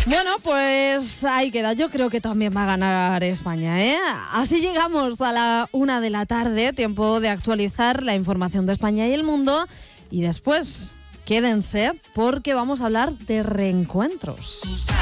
Bueno, pues ahí queda. Yo creo que también va a ganar España, ¿eh? Así llegamos a la 1 de la tarde, tiempo de actualizar la información de España y el mundo. Y después, quédense porque vamos a hablar de reencuentros.